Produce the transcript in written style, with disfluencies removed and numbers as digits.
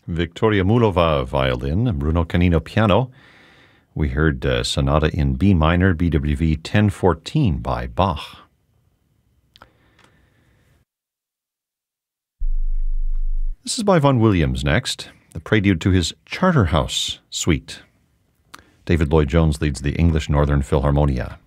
Victoria Mulova, violin, Bruno Canino, piano. We heard Sonata in B minor, BWV 1014 by Bach. This is by Vaughan Williams next, the prelude to his Charterhouse Suite. David Lloyd-Jones leads the English Northern Philharmonia.